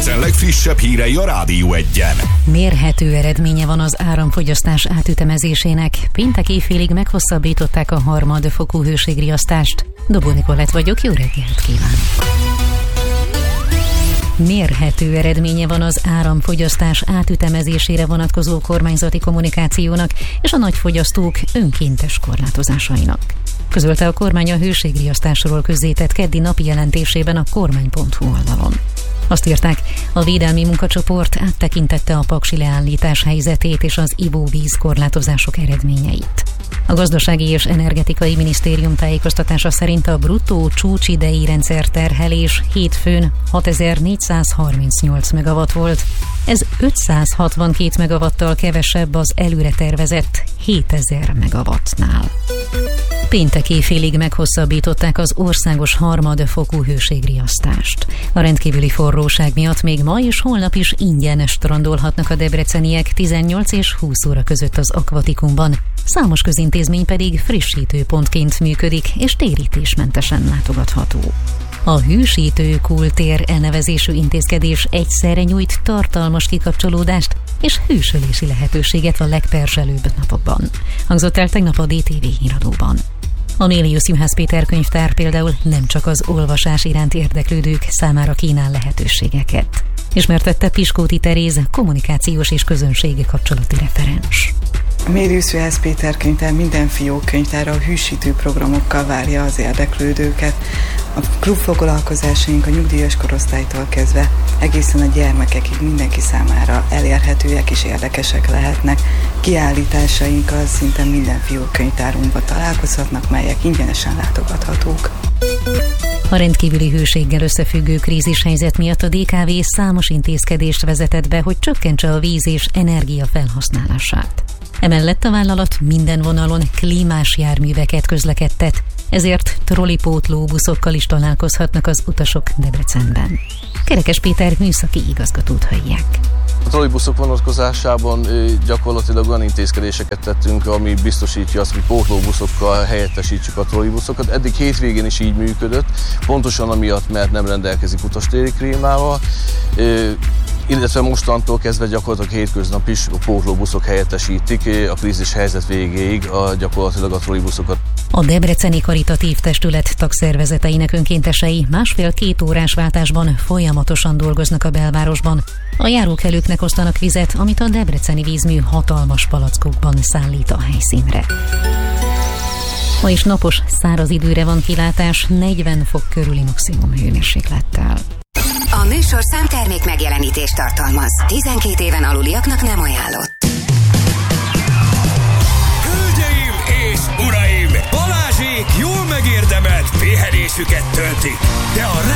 Debrecen legfrissebb hírei a Rádió 1-en. Mérhető eredménye van az áramfogyasztás átütemezésének. Péntek éjfélig meghosszabbították a harmadfokú hőségriasztást. Dobó Nikolett vagyok, jó reggelt kívánok! Mérhető eredménye van az áramfogyasztás átütemezésére vonatkozó kormányzati kommunikációnak és a nagyfogyasztók önkéntes korlátozásainak. Közölte a kormány a hőségriasztásról közzétett keddi napi jelentésében a kormány.hu oldalon. Azt írták, a védelmi munkacsoport áttekintette a paksi leállítás helyzetét és az ivóvíz korlátozások eredményeit. A Gazdasági és Energetikai Minisztérium tájékoztatása szerint a bruttó csúcsidei rendszerterhelés hétfőn 6438 megawatt volt. Ez 562 megawattal kevesebb az előre tervezett 7000 megawattnál. Péntek éjfélig meghosszabbították az országos harmadfokú hőségriasztást. A rendkívüli forróság miatt még ma és holnap is ingyen strandolhatnak a debreceniek 18 és 20 óra között az akvatikumban. Számos közintézmény pedig frissítőpontként működik és térítésmentesen látogatható. A hűsítő kultér elnevezésű intézkedés egyszerre nyújt tartalmas kikapcsolódást és hűsölési lehetőséget a legperzselőbb napokban. Hangzott el tegnap a DTV híradóban. A Mélius Színház Péter könyvtár például nem csak az olvasás iránt érdeklődők számára kínál lehetőségeket. Ismertette Piskóti Teréz, kommunikációs és közönségi kapcsolati referens. A Mélius Színház Péter könyvtár minden fiókkönyvtára a hűsítő programokkal várja az érdeklődőket. A klubfoglalkozásaink a nyugdíjas korosztálytól kezdve egészen a gyermekekig mindenki számára elérhetőek és érdekesek lehetnek. Kiállításainkkal szinte minden fiókkönyvtárunkban találkozhatnak, melyek ingyenesen látogathatók. A rendkívüli hőséggel összefüggő krízishelyzet miatt a DKV számos intézkedést vezetett be, hogy csökkentse a víz és energia felhasználását. Emellett a vállalat minden vonalon klímás járműveket közlekedtet, ezért trollipótló buszokkal is találkozhatnak az utasok Debrecenben. Kerekes Péter műszaki igazgatót hallják. A trollibuszok vonatkozásában gyakorlatilag olyan intézkedéseket tettünk, ami biztosítja azt, hogy pótlóbuszokkal helyettesítsük a trollibuszokat. Eddig hétvégén is így működött, pontosan amiatt, mert nem rendelkezik utastéri klímával, illetve mostantól kezdve gyakorlatilag hétköznap is a pótlóbuszok helyettesítik a krízis helyzet végéig gyakorlatilag a trollibuszokat. A Debreceni Karitatív Testület tagszervezeteinek önkéntesei 1,5-2 órás váltásban folyamatosan dolgoznak a belvárosban. A járókelőknek osztanak vizet, amit a debreceni vízmű hatalmas palackokban szállít a helyszínre. Ma is napos, száraz időre van kilátás, 40 fok körüli maximum hőmérséklettel. A műsorszám termék megjelenítést tartalmaz. 12 éven aluliaknak nem ajánlott. Hölgyeim és uraim! Balázsék jól megérdemelt pihenésüket töltik.